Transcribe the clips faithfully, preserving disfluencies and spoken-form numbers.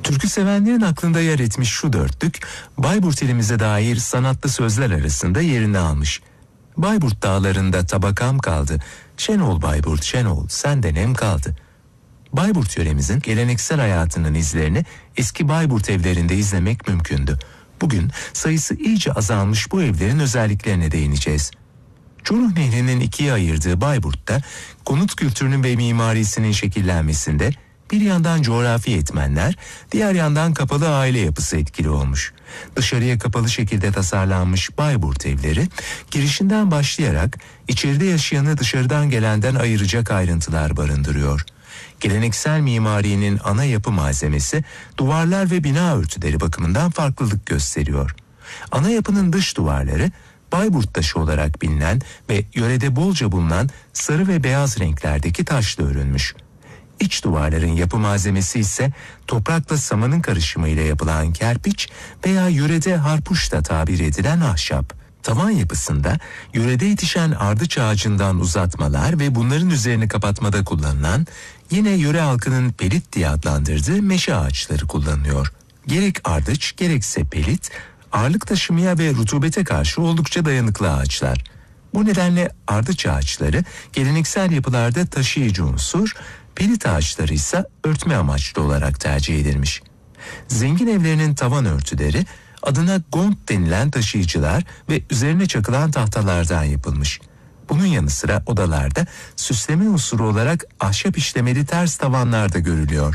Türkü sevenlerin aklında yer etmiş şu dörtlük, Bayburt ilimize dair sanatlı sözler arasında yerini almış. Bayburt dağlarında tabakam kaldı, şen ol Bayburt şen ol, senden hem kaldı. Bayburt yöremizin geleneksel hayatının izlerini eski Bayburt evlerinde izlemek mümkündü. Bugün sayısı iyice azalmış bu evlerin özelliklerine değineceğiz. Çoruh Nehri'nin ikiye ayırdığı Bayburt'ta konut kültürünün ve mimarisinin şekillenmesinde bir yandan coğrafi etmenler, diğer yandan kapalı aile yapısı etkili olmuş. Dışarıya kapalı şekilde tasarlanmış Bayburt evleri, girişinden başlayarak içeride yaşayanı dışarıdan gelenden ayıracak ayrıntılar barındırıyor. Geleneksel mimarinin ana yapı malzemesi duvarlar ve bina örtüleri bakımından farklılık gösteriyor. Ana yapının dış duvarları Bayburt taşı olarak bilinen ve yörede bolca bulunan sarı ve beyaz renklerdeki taşla örülmüş. İç duvarların yapı malzemesi ise toprakla samanın karışımıyla yapılan kerpiç veya yörede harpuş da tabir edilen ahşap. Tavan yapısında yörede yetişen ardıç ağacından uzatmalar ve bunların üzerini kapatmada kullanılan, yine yöre halkının pelit diye adlandırdığı meşe ağaçları kullanılıyor. Gerek ardıç gerekse pelit, ağırlık taşımaya ve rutubete karşı oldukça dayanıklı ağaçlar. Bu nedenle ardıç ağaçları geleneksel yapılarda taşıyıcı unsur, pelit ağaçları ise örtme amaçlı olarak tercih edilmiş. Zengin evlerinin tavan örtüleri adına gont denilen taşıyıcılar ve üzerine çakılan tahtalardan yapılmış. Bunun yanı sıra odalarda süsleme unsuru olarak ahşap işlemeli ters tavanlar da görülüyor.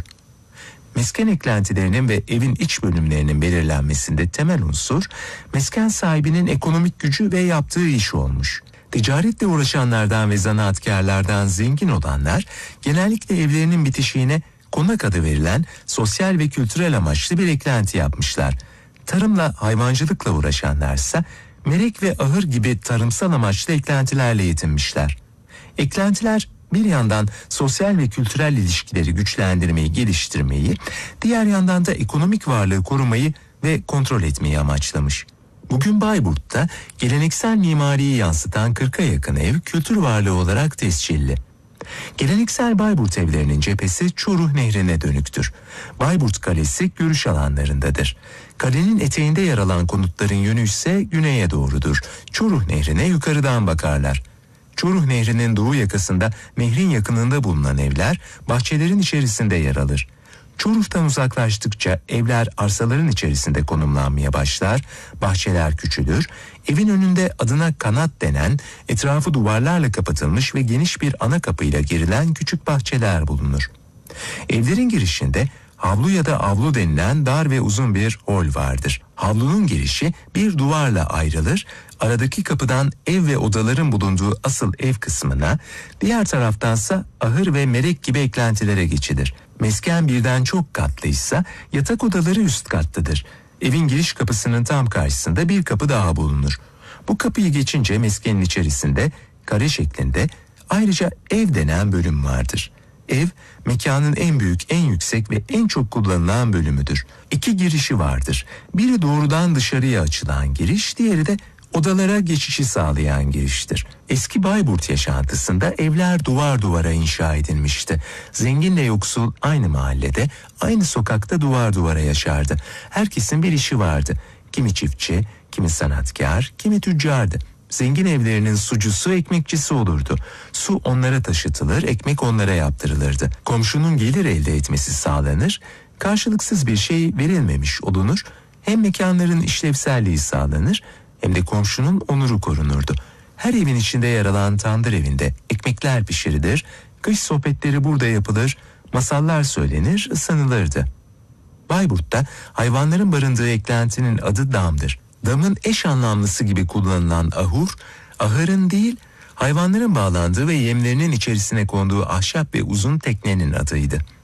Mesken eklentilerinin ve evin iç bölümlerinin belirlenmesinde temel unsur, mesken sahibinin ekonomik gücü ve yaptığı iş olmuş. Ticaretle uğraşanlardan ve zanaatkarlardan zengin olanlar genellikle evlerinin bitişiğine konak adı verilen sosyal ve kültürel amaçlı bir eklenti yapmışlar. Tarımla hayvancılıkla uğraşanlarsa merek ve ahır gibi tarımsal amaçlı eklentilerle yetinmişler. Eklentiler bir yandan sosyal ve kültürel ilişkileri güçlendirmeyi, geliştirmeyi, diğer yandan da ekonomik varlığı korumayı ve kontrol etmeyi amaçlamış. Bugün Bayburt'ta geleneksel mimariyi yansıtan kırka yakın ev kültür varlığı olarak tescilli. Geleneksel Bayburt evlerinin cephesi Çoruh Nehri'ne dönüktür. Bayburt Kalesi görüş alanlarındadır. Kalenin eteğinde yer alan konutların yönü ise güneye doğrudur. Çoruh Nehri'ne yukarıdan bakarlar. Çoruh Nehri'nin doğu yakasında nehrin yakınında bulunan evler bahçelerin içerisinde yer alır. Çoruh'tan uzaklaştıkça evler arsaların içerisinde konumlanmaya başlar, bahçeler küçülür, evin önünde adına kanat denen etrafı duvarlarla kapatılmış ve geniş bir ana kapıyla girilen küçük bahçeler bulunur. Evlerin girişinde havlu ya da avlu denilen dar ve uzun bir hol vardır. Havlunun girişi bir duvarla ayrılır, aradaki kapıdan ev ve odaların bulunduğu asıl ev kısmına, diğer taraftansa ahır ve merek gibi eklentilere geçilir. Mesken birden çok katlıysa yatak odaları üst kattadır. Evin giriş kapısının tam karşısında bir kapı daha bulunur. Bu kapıyı geçince meskenin içerisinde kare şeklinde ayrıca ev denen bölüm vardır. Ev, mekanın en büyük, en yüksek ve en çok kullanılan bölümüdür. İki girişi vardır. Biri doğrudan dışarıya açılan giriş, diğeri de odalara geçişi sağlayan giriştir. Eski Bayburt yaşantısında evler duvar duvara inşa edilmişti. Zenginle yoksul aynı mahallede, aynı sokakta duvar duvara yaşardı. Herkesin bir işi vardı. Kimi çiftçi, kimi sanatkar, kimi tüccardı. Zengin evlerinin sucusu, ekmekçisi olurdu. Su onlara taşıtılır, ekmek onlara yaptırılırdı. Komşunun gelir elde etmesi sağlanır, karşılıksız bir şey verilmemiş olunur. Hem mekanların işlevselliği sağlanır, hem de komşunun onuru korunurdu. Her evin içinde yer alan tandır evinde ekmekler pişirilir, kış sohbetleri burada yapılır, masallar söylenir, ısınılırdı. Bayburt'ta hayvanların barındığı eklentinin adı damdır. Damın eş anlamlısı gibi kullanılan ahur, ahırın değil, hayvanların bağlandığı ve yemlerinin içerisine konduğu ahşap ve uzun teknenin adıydı.